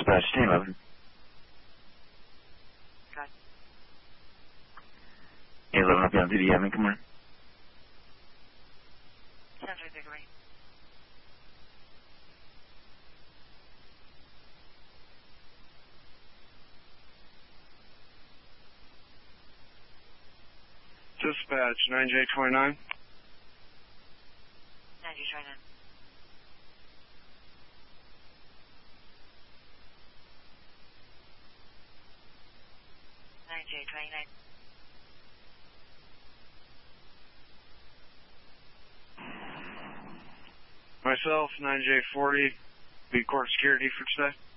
Dispatch, 1011. Got it. 811 up on duty, yeah, come on. 10-3 Vickery. Dispatch, 9J29. 9J29. Myself, 9J40, be court security for today.